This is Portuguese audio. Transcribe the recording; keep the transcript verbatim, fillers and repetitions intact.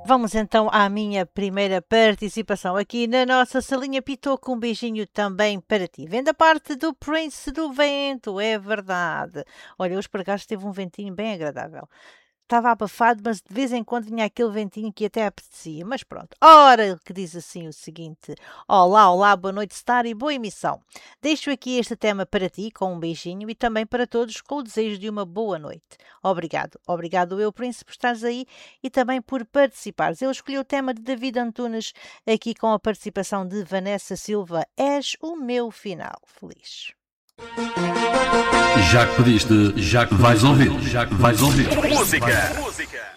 Vamos então à minha primeira participação aqui na nossa salinha Pitoco. Um beijinho também para ti. Vem da parte do Prince do Vento, é verdade. Olha, hoje por acaso teve um ventinho bem agradável. Estava abafado, mas de vez em quando vinha aquele ventinho que até apetecia. Mas pronto. Ora, ele que diz assim o seguinte: olá, olá, boa noite, Star, e boa emissão. Deixo aqui este tema para ti, com um beijinho, e também para todos, com o desejo de uma boa noite. Obrigado. Obrigado, eu, Príncipe, por estares aí e também por participares. Eu escolhi o tema de David Antunes, aqui com a participação de Vanessa Silva. És o meu final feliz. Já que pediste, já que vais ouvir, já que vais ouvir. Música. Música.